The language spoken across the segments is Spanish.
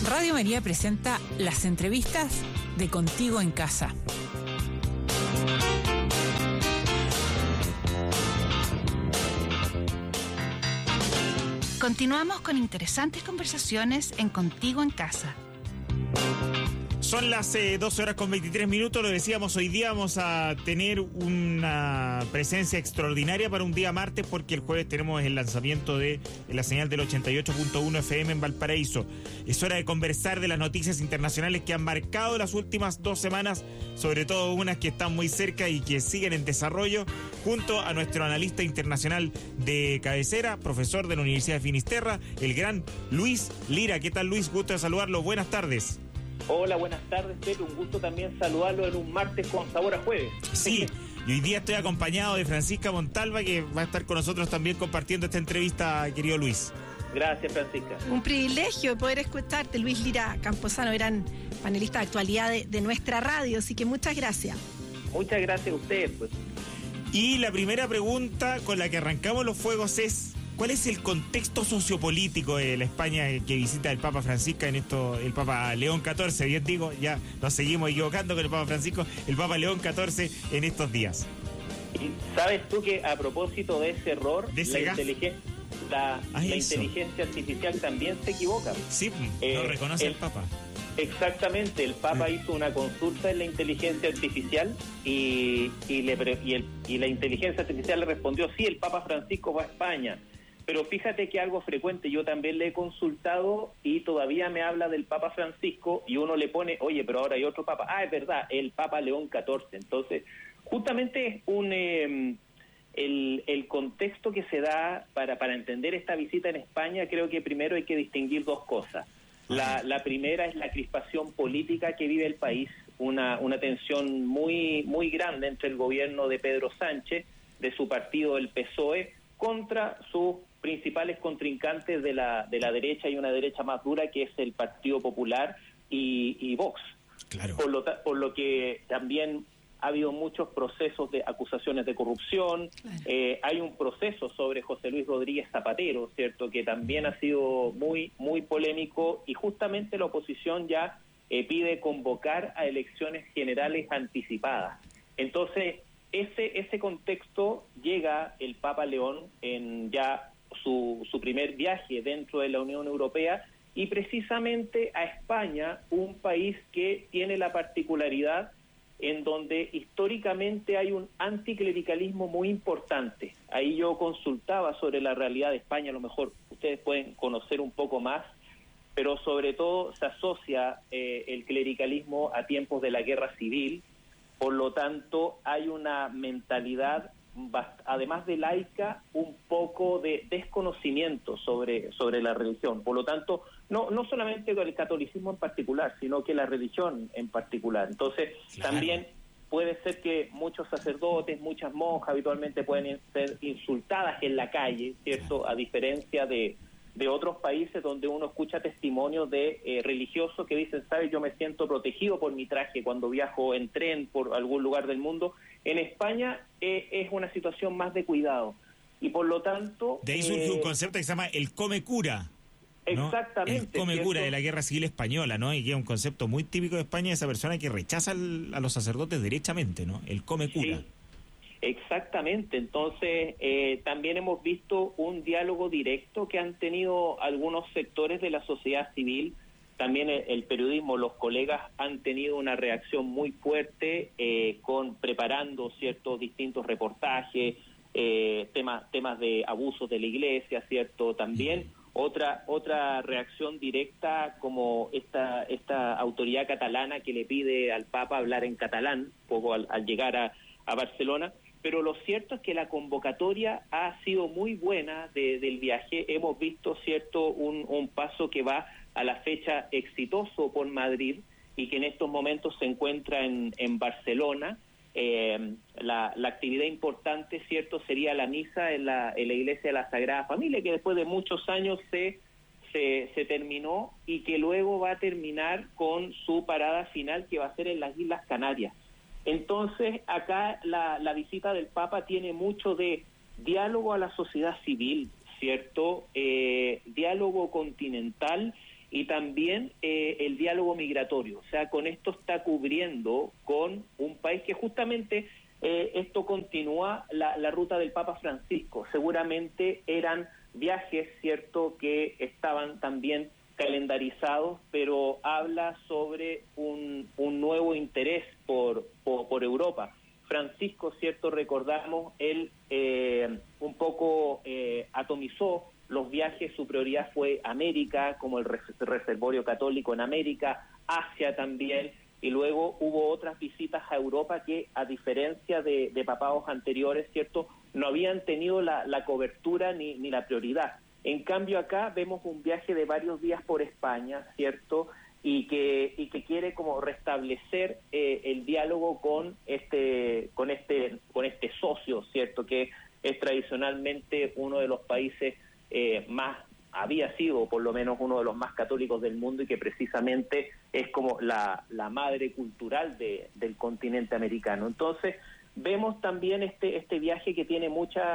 Radio María presenta las entrevistas de Contigo en Casa. Continuamos con interesantes conversaciones en Contigo en Casa. Son las 12 horas con 23 minutos, lo decíamos, hoy día vamos a tener una presencia extraordinaria para un día martes, porque el jueves tenemos el lanzamiento de la señal del 88.1 FM en Valparaíso. Es hora de conversar de las noticias internacionales que han marcado las últimas 2 semanas, sobre todo unas que están muy cerca y que siguen en desarrollo, junto a nuestro analista internacional de cabecera, profesor de la Universidad de Finisterra, el gran Luis Lira. ¿Qué tal, Luis? Gusto de saludarlo, buenas tardes. Hola, buenas tardes, Pepe. Un gusto también saludarlo en un martes con sabor a jueves. Sí, y hoy día estoy acompañado de Francisca Montalva, que va a estar con nosotros también compartiendo esta entrevista, querido Luis. Gracias, Francisca. Un privilegio poder escucharte, Luis Lira Camposano, gran panelista de actualidad de nuestra radio, así que muchas gracias. Muchas gracias a ustedes, pues. Y la primera pregunta con la que arrancamos los fuegos es: ¿cuál es el contexto sociopolítico de la España que visita el Papa Francisco en esto, el Papa León XIV? Bien digo, ya nos seguimos equivocando con el Papa Francisco, el Papa León XIV en estos días. Y sabes tú que a propósito de ese error, la inteligencia artificial también se equivoca. Sí, no reconoce el Papa. Exactamente, el Papa hizo una consulta en la inteligencia artificial y la inteligencia artificial le respondió: sí, el Papa Francisco va a España. Pero fíjate que algo frecuente, yo también le he consultado y todavía me habla del Papa Francisco y uno le pone: oye, pero ahora hay otro Papa. Ah, es verdad, el Papa León XIV. Entonces, justamente es el contexto que se da para entender esta visita en España. Creo que primero hay que distinguir dos cosas. La primera es la crispación política que vive el país, una tensión muy, muy grande entre el gobierno de Pedro Sánchez, de su partido, el PSOE, contra sus principales contrincantes de la derecha, y una derecha más dura, que es el Partido Popular y Vox. Claro. Por lo que también ha habido muchos procesos de acusaciones de corrupción. Claro. Hay un proceso sobre José Luis Rodríguez Zapatero, ¿cierto?, que también ha sido muy, muy polémico, y justamente la oposición ya pide convocar a elecciones generales anticipadas. Entonces, ese contexto llega el Papa León en ya su primer viaje dentro de la Unión Europea, y precisamente a España, un país que tiene la particularidad en donde históricamente hay un anticlericalismo muy importante. Ahí yo consultaba sobre la realidad de España, a lo mejor ustedes pueden conocer un poco más, pero sobre todo se asocia el clericalismo a tiempos de la guerra civil. Por lo tanto, hay una mentalidad, además de laica, un poco de desconocimiento sobre la religión. Por lo tanto, no solamente el catolicismo en particular, sino que la religión en particular. Entonces, claro, también puede ser que muchos sacerdotes, muchas monjas habitualmente pueden ser insultadas en la calle, ¿cierto? Claro. A diferencia de otros países donde uno escucha testimonios de religiosos que dicen: ¿sabes? Yo me siento protegido por mi traje cuando viajo en tren por algún lugar del mundo. En España es una situación más de cuidado, y por lo tanto... De ahí surge un concepto que se llama el come cura, ¿no? Exactamente. El come cura de la guerra civil española, ¿no? Y que es un concepto muy típico de España, esa persona que rechaza a los sacerdotes derechamente, ¿no? El come cura. Sí. Exactamente. Entonces, también hemos visto un diálogo directo que han tenido algunos sectores de la sociedad civil. También el periodismo, los colegas han tenido una reacción muy fuerte, preparando ciertos distintos reportajes, temas de abusos de la iglesia, ¿cierto? También otra reacción directa, como esta autoridad catalana que le pide al Papa hablar en catalán, poco al llegar a Barcelona. Pero lo cierto es que la convocatoria ha sido muy buena del viaje. Hemos visto, cierto, un paso que va a la fecha exitoso por Madrid, y que en estos momentos se encuentra en Barcelona. La actividad importante, cierto, sería la misa en la iglesia de la Sagrada Familia, que después de muchos años se terminó, y que luego va a terminar con su parada final, que va a ser en las Islas Canarias. Entonces, acá la visita del Papa tiene mucho de diálogo a la sociedad civil, ¿cierto? Diálogo continental, y también el diálogo migratorio. O sea, con esto está cubriendo con un país que justamente esto continúa la ruta del Papa Francisco. Seguramente eran viajes, ¿cierto?, que estaban también calendarizados, pero habla sobre un nuevo interés por Europa. Francisco, ¿cierto?, recordamos, él un poco atomizó los viajes, su prioridad fue América, como el reservorio católico en América, Asia también, y luego hubo otras visitas a Europa que, a diferencia de papados anteriores, ¿cierto?, no habían tenido la cobertura ni la prioridad. En cambio acá vemos un viaje de varios días por España, ¿cierto?, y que quiere como restablecer el diálogo con este socio, ¿cierto?, que es tradicionalmente uno de los países más, había sido por lo menos uno de los más católicos del mundo, y que precisamente es como la madre cultural del continente americano. Entonces vemos también este viaje que tiene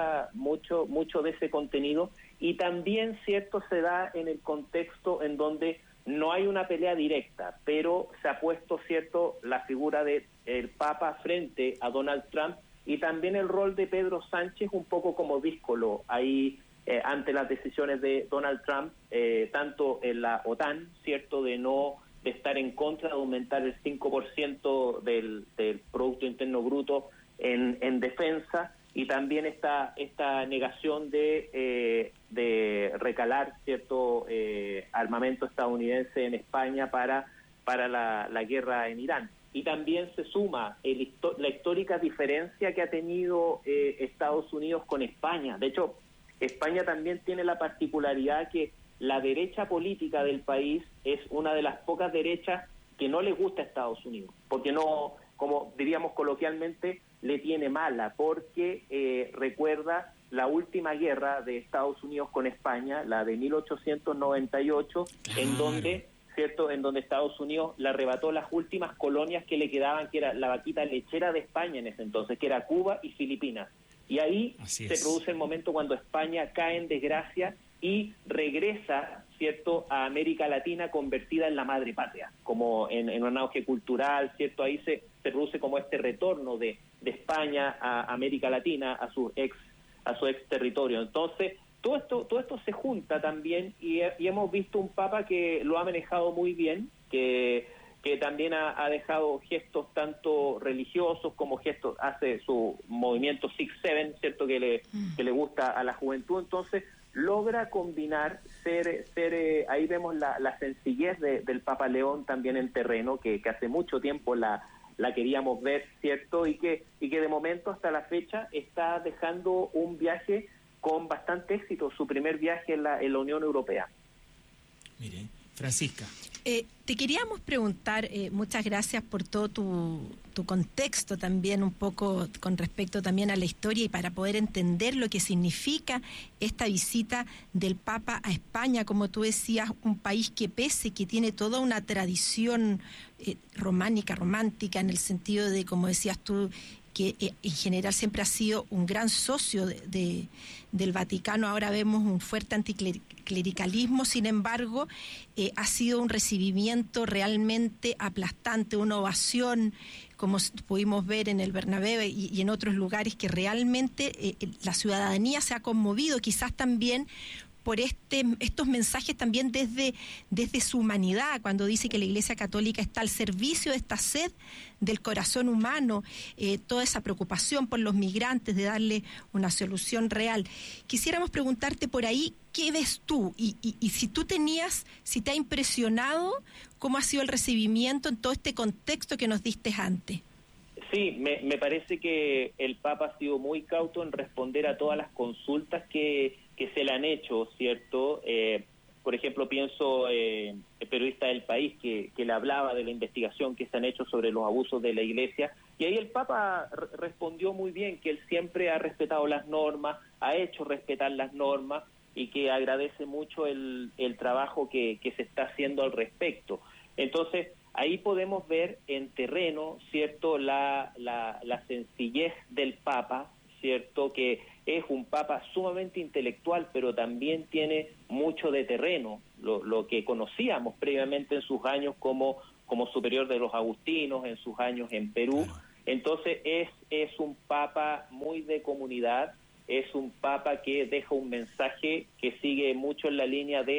mucho de ese contenido, y también, cierto, se da en el contexto en donde no hay una pelea directa, pero se ha puesto, cierto, la figura del Papa frente a Donald Trump, y también el rol de Pedro Sánchez un poco como díscolo ahí ante las decisiones de Donald Trump, tanto en la OTAN, cierto, de estar en contra de aumentar el 5% del Producto Interno Bruto en defensa, y también esta negación de recalar cierto armamento estadounidense en España para la guerra en Irán. Y también se suma la histórica diferencia que ha tenido Estados Unidos con España. De hecho, España también tiene la particularidad que la derecha política del país es una de las pocas derechas que no le gusta a Estados Unidos, porque no, como diríamos coloquialmente, le tiene mala, porque recuerda la última guerra de Estados Unidos con España, la de 1898, claro, en donde Estados Unidos le arrebató las últimas colonias que le quedaban, que era la vaquita lechera de España en ese entonces, que era Cuba y Filipinas. Y ahí se produce el momento cuando España cae en desgracia y regresa, ¿cierto?, a América Latina convertida en la madre patria, como en un auge cultural, ¿cierto? Ahí se produce como este retorno de España a América Latina, a su ex territorio. Entonces, todo esto se junta también, y hemos visto un Papa que lo ha manejado muy bien, que también ha dejado gestos tanto religiosos como gestos, hace su movimiento 6-7, ¿cierto?, que le gusta a la juventud. Entonces logra combinar, ahí vemos la sencillez del Papa León también en terreno, que hace mucho tiempo la queríamos ver, ¿cierto?, y que de momento hasta la fecha está dejando un viaje con bastante éxito, su primer viaje en la Unión Europea. Mire, Francisca. Te queríamos preguntar, muchas gracias por todo tu contexto también, un poco con respecto también a la historia, y para poder entender lo que significa esta visita del Papa a España, como tú decías, un país que pese que tiene toda una tradición romántica, en el sentido de, como decías tú, que en general siempre ha sido un gran socio del Vaticano. Ahora vemos un fuerte anticlericalismo, sin embargo, ha sido un recibimiento realmente aplastante, una ovación, como pudimos ver en el Bernabéu y en otros lugares, que realmente la ciudadanía se ha conmovido, quizás también por estos mensajes también desde su humanidad, cuando dice que la Iglesia Católica está al servicio de esta sed del corazón humano, toda esa preocupación por los migrantes, de darle una solución real. Quisiéramos preguntarte por ahí, ¿qué ves tú? Y si te ha impresionado cómo ha sido el recibimiento en todo este contexto que nos diste antes. Sí, me parece que el Papa ha sido muy cauto en responder a todas las consultas que se le han hecho, ¿cierto? Por ejemplo, pienso el periodista del País que le hablaba de la investigación que se han hecho sobre los abusos de la Iglesia, y ahí el Papa respondió muy bien, que él siempre ha respetado las normas, ha hecho respetar las normas, y que agradece mucho el trabajo que se está haciendo al respecto. Entonces, ahí podemos ver en terreno, ¿cierto?, la sencillez del Papa, ¿cierto?, que es un papa sumamente intelectual, pero también tiene mucho de terreno, lo que conocíamos previamente en sus años como superior de los agustinos, en sus años en Perú. Entonces es un papa muy de comunidad, es un papa que deja un mensaje que sigue mucho en la línea de